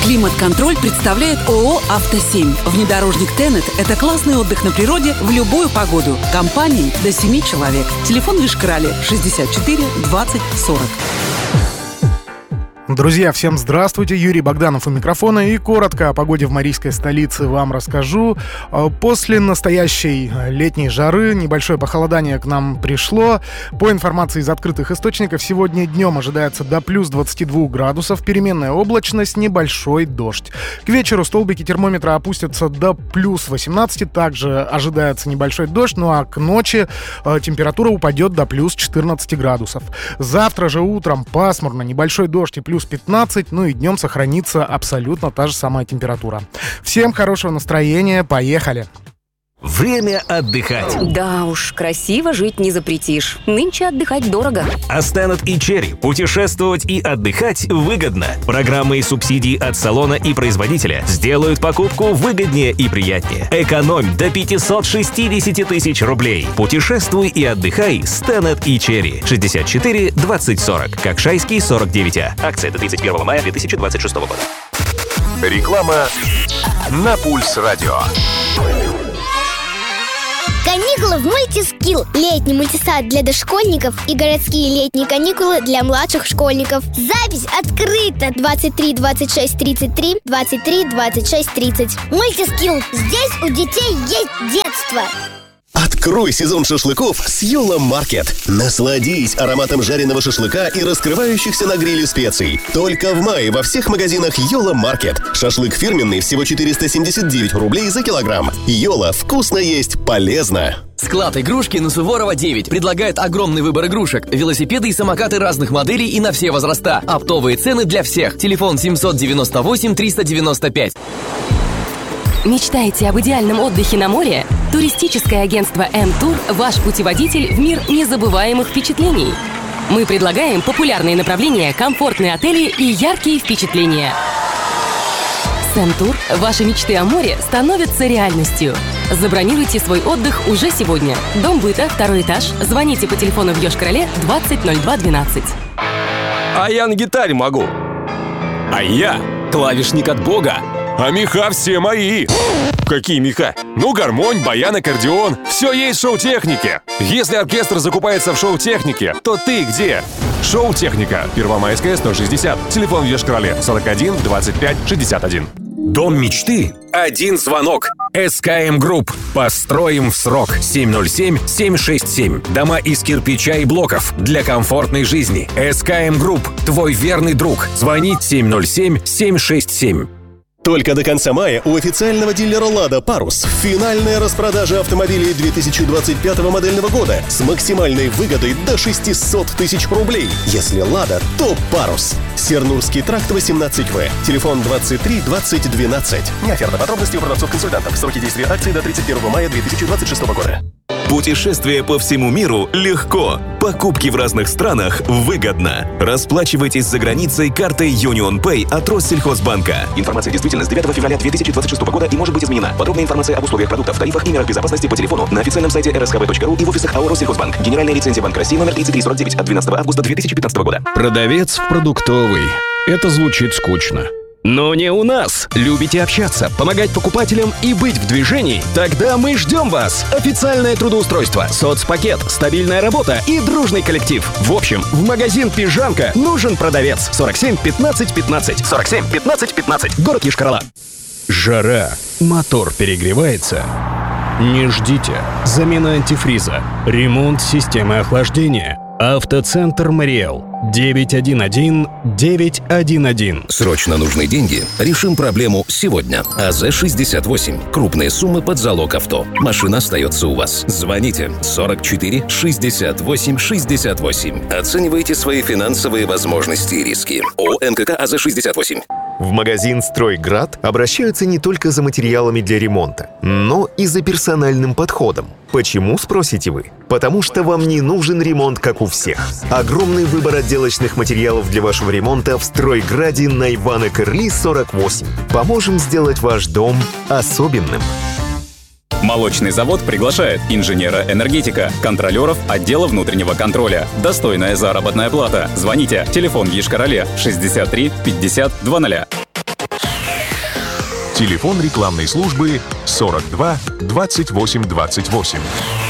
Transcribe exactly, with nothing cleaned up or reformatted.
Климат-контроль представляет ООО «Автосемь». Внедорожник Тенет – это классный отдых на природе в любую погоду. Компании до семи человек. Телефон в Йошкар-Оле шестьдесят четыре двадцать сорок. Друзья, всем здравствуйте, Юрий Богданов у микрофона, и коротко о погоде в марийской столице вам расскажу. После настоящей летней жары небольшое похолодание к нам пришло. По информации из открытых источников, сегодня днем ожидается до плюс двадцати двух градусов, переменная облачность, небольшой дождь. К вечеру столбики термометра опустятся до плюс восемнадцати, также ожидается небольшой дождь, ну а к ночи температура упадет до плюс четырнадцати градусов. Завтра же утром пасмурно, небольшой дождь и плюс пятнадцать, ну и днем сохранится абсолютно та же самая температура. Всем хорошего настроения, поехали! Время отдыхать. Да уж, красиво жить не запретишь. Нынче отдыхать дорого. А Stannet и Cherry путешествовать и отдыхать выгодно. Программы и субсидии от салона и производителя сделают покупку выгоднее и приятнее. Экономь до пятьсот шестьдесят тысяч рублей. Путешествуй и отдыхай с Stannet и Cherry. шестьдесят четыре двадцать сорок. Кокшайский сорок девять А. Акция до тридцать первого мая две тысячи двадцать шестого года. Реклама на Пульс Радио. Каникулы в Мультискилл. Летний мультисад для дошкольников и городские летние каникулы для младших школьников. Запись открыта двадцать три двадцать шесть тридцать три, двадцать три двадцать шесть тридцать. Мультискилл. Здесь у детей есть детство. Открой сезон шашлыков с Йола Маркет. Насладись ароматом жареного шашлыка и раскрывающихся на гриле специй. Только в мае во всех магазинах Йола Маркет. Шашлык фирменный всего четыреста семьдесят девять рублей за килограмм. Йола, вкусно есть, полезно. Склад игрушки на Суворова девять предлагает огромный выбор игрушек, велосипеды и самокаты разных моделей и на все возраста. Оптовые цены для всех. Телефон семь девять восемь триста девяносто пять. Мечтаете об идеальном отдыхе на море? Туристическое агентство М-Тур – ваш путеводитель в мир незабываемых впечатлений. Мы предлагаем популярные направления, комфортные отели и яркие впечатления. С М-Тур ваши мечты о море становятся реальностью. Забронируйте свой отдых уже сегодня. Дом быта, второй этаж. Звоните по телефону в Йошкар-Оле двадцать ноль два двенадцать. А я на гитаре могу. А я клавишник от Бога. А меха все мои. Какие меха? Ну, гармонь, баян, аккордеон. Все есть в шоу-технике. Если оркестр закупается в шоу-технике, то ты где? Шоу-техника. Первомайская, сто шестьдесят. Телефон в Йошкар-Оле сорок один двадцать пять шестьдесят один. Дом мечты. Один звонок. эс ка эм Group. Построим в срок. семь ноль семь семь шесть семь. Дома из кирпича и блоков для комфортной жизни. эс ка эм Group. Твой верный друг. Звони семь ноль семь семь шесть семь. Только до конца мая у официального дилера «Лада» «Парус» финальная распродажа автомобилей две тысячи двадцать пятого модельного года с максимальной выгодой до шестьсот тысяч рублей. Если «Лада», то «Парус». Сернурский тракт восемнадцать вэ. Телефон двадцать три двадцать двенадцать. Не оферта, подробности у продавцов-консультантов. Сроки действия акции до тридцать первого мая две тысячи двадцать шестого года. Путешествие по всему миру легко. Покупки в разных странах выгодно. Расплачивайтесь за границей картой Union Pay от Россельхозбанка. Информация действительна с девятого февраля две тысячи двадцать шестого года и может быть изменена. Подробная информация об условиях продуктов, тарифах и мерах безопасности по телефону на официальном сайте эр эс ка бэ точка ру и в офисах АО «Россельхозбанк». Генеральная лицензия Банка России номер тридцать три сорок девять от двенадцатого августа две тысячи пятнадцатого года. Продавец в продуктовый. Это звучит скучно. Но не у нас. Любите общаться, помогать покупателям и быть в движении? Тогда мы ждем вас. Официальное трудоустройство, соцпакет, стабильная работа и дружный коллектив. В общем, в магазин «Пижамка» нужен продавец. сорок семь пятнадцать пятнадцать. сорок семь пятнадцать пятнадцать. Город Йошкар-Ола. Жара. Мотор перегревается. Не ждите. Замена антифриза. Ремонт системы охлаждения. Автоцентр «Мариэл». девять один один девять один один. Срочно нужны деньги? Решим проблему сегодня. а зэ шестьдесят восемь. Крупные суммы под залог авто. Машина остается у вас. Звоните сорок четыре шестьдесят восемь шестьдесят восемь. Оценивайте свои финансовые возможности и риски. ООО эн ка ка а зэ шестьдесят восемь. В магазин «Стройград» обращаются не только за материалами для ремонта, но и за персональным подходом. Почему, спросите вы? Потому что вам не нужен ремонт, как у всех. Огромный выбор отделочных материалов для вашего ремонта в «Стройграде» на Ивана Кырли, сорок восемь. Поможем сделать ваш дом особенным. Молочный завод приглашает инженера-энергетика, контролеров отдела внутреннего контроля. Достойная заработная плата. Звоните. Телефон в Йошкар-Оле шестьдесят три пятьдесят двадцать. Телефон рекламной службы сорок два двадцать восемь двадцать восемь.